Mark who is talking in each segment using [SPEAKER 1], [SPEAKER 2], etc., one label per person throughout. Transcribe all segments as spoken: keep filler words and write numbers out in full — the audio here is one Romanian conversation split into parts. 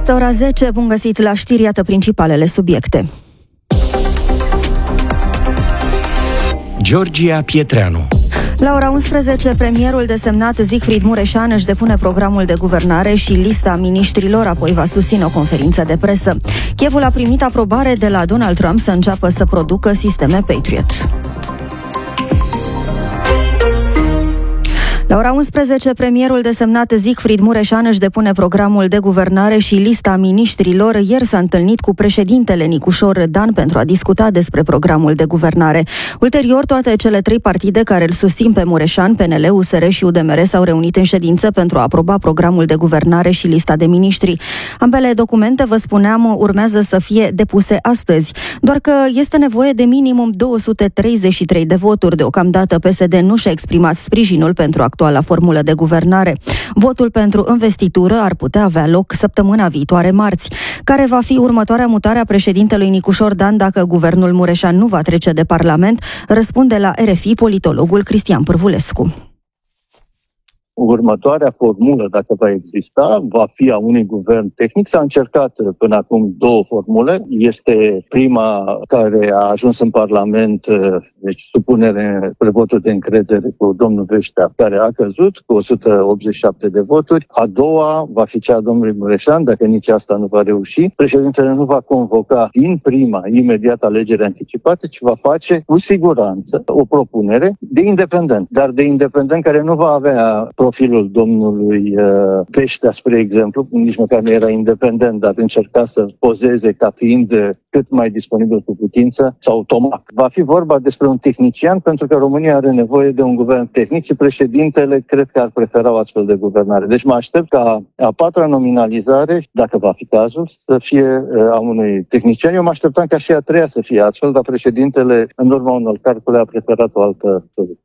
[SPEAKER 1] Este ora zece, bun găsit la știri, iată principalele subiecte.
[SPEAKER 2] Georgia Pietreanu.
[SPEAKER 1] La ora unsprezece, premierul desemnat Siegfried Mureșan își depune programul de guvernare și lista miniștrilor, apoi va susține o conferință de presă. Kievul a primit aprobare de la Donald Trump să înceapă să producă sisteme Patriot. La ora unsprezece, premierul desemnat Siegfried Mureșan își depune programul de guvernare și lista miniștrilor. Ieri s-a întâlnit cu președintele Nicușor Dan pentru a discuta despre programul de guvernare. Ulterior, toate cele trei partide care îl susțin pe Mureșan, P N L, U S R și U D M R, s-au reunit în ședință pentru a aproba programul de guvernare și lista de miniștri. Ambele documente, vă spuneam, urmează să fie depuse astăzi. Doar că este nevoie de minimum două sute treizeci și trei de voturi. Deocamdată P S D nu și-a exprimat sprijinul pentru actuala formulă de guvernare. Votul pentru investitură ar putea avea loc săptămâna viitoare, marți. Care va fi următoarea mutare a președintelui Nicușor Dan dacă guvernul Mureșan nu va trece de Parlament? Răspunde la R F I politologul Cristian Pârvulescu.
[SPEAKER 3] Următoarea formulă, dacă va exista, va fi a unui guvern tehnic. S-a încercat până acum două formule. Este prima care a ajuns în Parlament, deci supunere pe votul de încredere cu domnul Veștea, care a căzut cu o sută optzeci și șapte de voturi. A doua va fi cea a domnului Mureșan, dacă nici asta nu va reuși. Președintele nu va convoca din prima, imediat, alegeri anticipate, ci va face cu siguranță o propunere de independent, dar de independent care nu va avea profilul domnului Peștea, spre exemplu, nici măcar nu era independent, dar încerca să pozeze ca fiind cât mai disponibil cu putință, sau Tomac. Va fi vorba despre un tehnician, pentru că România are nevoie de un guvern tehnic și președintele cred că ar prefera o astfel de guvernare. Deci mă aștept ca a patra nominalizare, dacă va fi cazul, să fie a unui tehnician. Eu mă așteptam ca și a treia să fie astfel, dar președintele, în urma unor calcule, a preferat o altă soluție.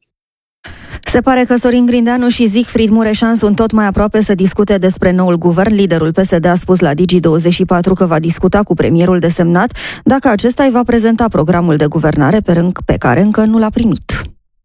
[SPEAKER 1] Se pare că Sorin Grindeanu și Siegfried Mureșan sunt tot mai aproape să discute despre noul guvern. Liderul P S D a spus la Digi douăzeci și patru că va discuta cu premierul desemnat dacă acesta îi va prezenta programul de guvernare pe care încă nu l-a primit.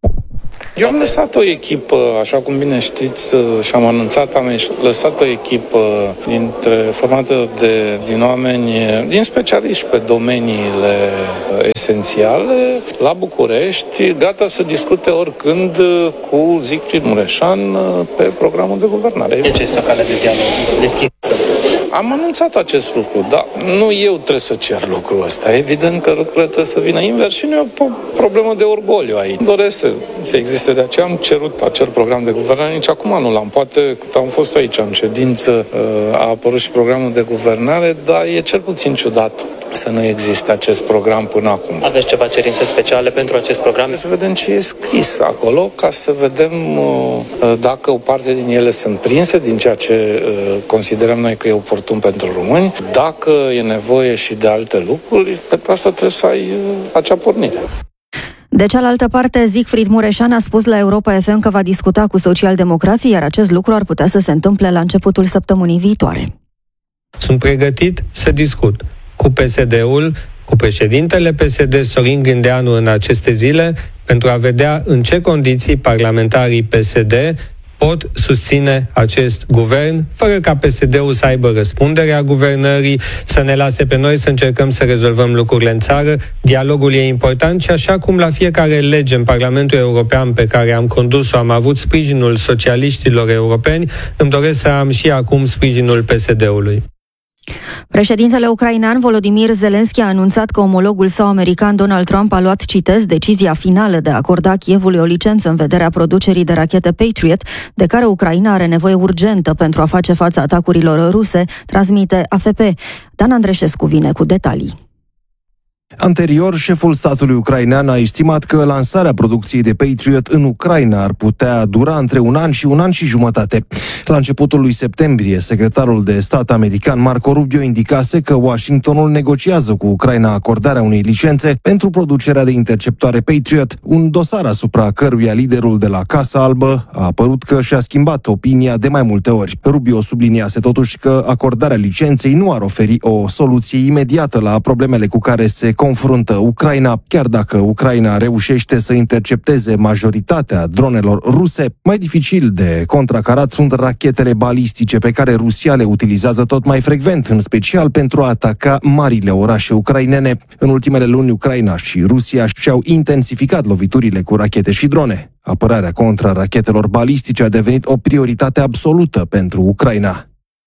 [SPEAKER 4] Eu am lăsat o echipă, așa cum bine știți și am anunțat, am lăsat o echipă dintre, formată de, din oameni, din specialiști pe domeniile esențiale, la București, gata să discute oricând cu Siegfried Mureșan pe programul de guvernare.
[SPEAKER 5] Deci este o cale de dialog deschisă.
[SPEAKER 4] Am anunțat acest lucru, dar nu eu trebuie să cer lucrul ăsta. Evident că lucrurile trebuie să vină invers și nu e o problemă de orgoliu aici. Doresc să, să existe, de aceea am cerut acel program de guvernare, nici acum nu l-am. Poate cât am fost aici în ședință a apărut și programul de guvernare, dar e cel puțin ciudat să nu existe acest program până acum.
[SPEAKER 5] Aveți ceva cerințe speciale pentru acest program?
[SPEAKER 4] Să vedem ce e scris acolo, ca să vedem dacă o parte din ele sunt prinse din ceea ce considerăm noi că e oportun pentru români. Dacă e nevoie și de alte lucruri, pentru asta trebuie să ai acea pornire.
[SPEAKER 1] De cealaltă parte, Siegfried Mureșan a spus la Europa F M că va discuta cu socialdemocrații, iar acest lucru ar putea să se întâmple la începutul săptămânii viitoare.
[SPEAKER 6] Sunt pregătit să discut cu P S D-ul, cu președintele P S D, Sorin Grindeanu, în aceste zile, pentru a vedea în ce condiții parlamentarii P S D pot susține acest guvern, fără ca P S D-ul să aibă răspunderea guvernării, să ne lase pe noi să încercăm să rezolvăm lucrurile în țară. Dialogul e important și așa cum la fiecare lege în Parlamentul European pe care am condus-o am avut sprijinul socialiștilor europeni, îmi doresc să am și acum sprijinul P S D-ului.
[SPEAKER 1] Președintele ucrainean Volodymyr Zelensky a anunțat că omologul său american Donald Trump a luat, citez, decizia finală de a acorda Kievului o licență în vederea producerii de rachete Patriot, de care Ucraina are nevoie urgentă pentru a face față atacurilor ruse, transmite A F P. Dan Andreșescu vine cu detalii.
[SPEAKER 7] Anterior, șeful statului ucrainean a estimat că lansarea producției de Patriot în Ucraina ar putea dura între un an și un an și jumătate. La începutul lui septembrie, secretarul de stat american Marco Rubio indicase că Washingtonul negociază cu Ucraina acordarea unei licențe pentru producerea de interceptoare Patriot, un dosar asupra căruia liderul de la Casa Albă a apărut că și-a schimbat opinia de mai multe ori. Rubio subliniase totuși că acordarea licenței nu ar oferi o soluție imediată la problemele cu care se confruntă Ucraina. Chiar dacă Ucraina reușește să intercepteze majoritatea dronelor ruse, mai dificil de contracarat sunt rachetele balistice pe care Rusia le utilizează tot mai frecvent, în special pentru a ataca marile orașe ucrainene. În ultimele luni, Ucraina și Rusia și-au intensificat loviturile cu rachete și drone. Apărarea contra rachetelor balistice a devenit o prioritate absolută pentru Ucraina.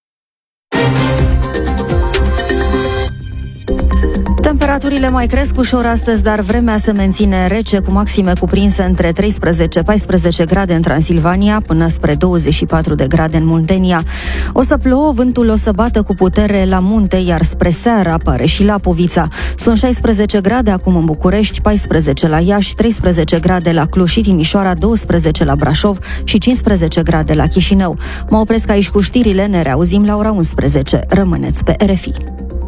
[SPEAKER 1] Temperaturile mai cresc ușor astăzi, dar vremea se menține rece, cu maxime cuprinse între treisprezece paisprezece grade în Transilvania, până spre douăzeci și patru de grade în Muntenia. O să plouă, vântul o să bată cu putere la munte, iar spre seară apare și Lapovița. Sunt șaisprezece grade acum în București, paisprezece la Iași, treisprezece grade la Cluj și Timișoara, douăsprezece la Brașov și cincisprezece grade la Chișinău. Mă opresc aici cu știrile, ne reauzim la ora unsprezece. Rămâneți pe R F I.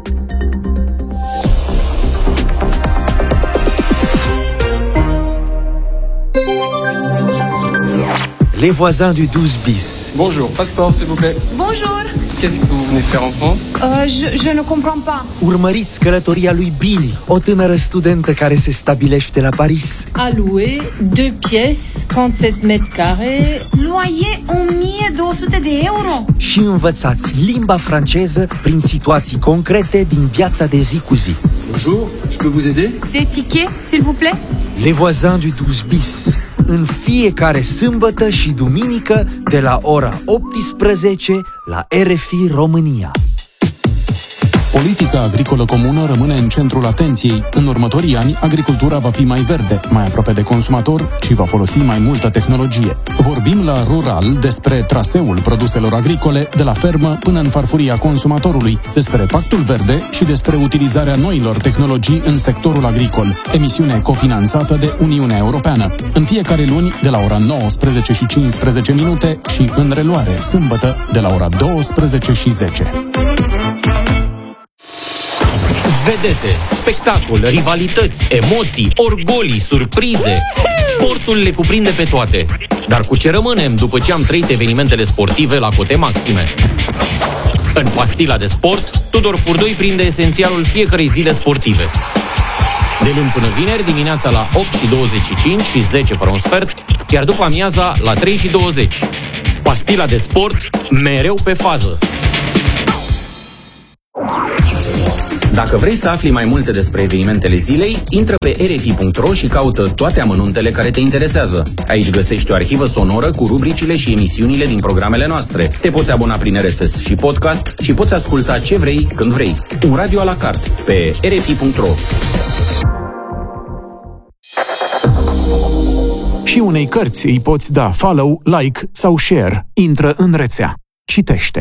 [SPEAKER 2] Les voisins du douze bis.
[SPEAKER 8] Bonjour, passeport s'il vous plaît.
[SPEAKER 9] Bonjour.
[SPEAKER 8] Qu'est-ce que vous venez faire en France?
[SPEAKER 9] Euh, je, je ne comprends pas.
[SPEAKER 2] Urmăriți călătoria lui Billy, o tânără studentă care se stabilește la Paris.
[SPEAKER 10] À louer, deux pièces, trente-sept mètres carrés.
[SPEAKER 9] Loyer o mie două sute de euro.
[SPEAKER 2] Și învățați limba franceză prin situații concrete din viața de zi cu zi.
[SPEAKER 8] Bonjour, je peux vous aider?
[SPEAKER 9] Des tickets, s'il vous plaît?
[SPEAKER 2] Les voisins du douze bis. În fiecare sâmbătă și duminică de la ora optsprezece la R F I România.
[SPEAKER 11] Politica agricolă comună rămâne în centrul atenției. În următorii ani, agricultura va fi mai verde, mai aproape de consumator și va folosi mai multă tehnologie. Vorbim la Rural despre traseul produselor agricole de la fermă până în farfuria consumatorului, despre Pactul Verde și despre utilizarea noilor tehnologii în sectorul agricol. Emisiune cofinanțată de Uniunea Europeană. În fiecare luni, de la ora nouăsprezece și cincisprezece minute și în reluare, sâmbătă, de la ora douăsprezece și zece.
[SPEAKER 12] Vedete, spectacol, rivalități, emoții, orgolii, surprize. Sportul le cuprinde pe toate. Dar cu ce rămânem după ce am trăit evenimentele sportive la cote maxime? În Pastila de Sport, Tudor Furdoi prinde esențialul fiecărei zile sportive. De luni până vineri, dimineața la opt și douăzeci și cinci și zece fără un sfert, iar după amiaza la trei și douăzeci. Pastila de Sport, mereu pe fază. Dacă vrei să afli mai multe despre evenimentele zilei, intră pe r f i punct r o și caută toate amănuntele care te interesează. Aici găsești o arhivă sonoră cu rubricile și emisiunile din programele noastre. Te poți abona prin R S S și podcast și poți asculta ce vrei, când vrei. Un radio a la carte pe r f i punct r o.
[SPEAKER 13] Și unei cărți îi poți da follow, like sau share. Intră în rețea. Citește.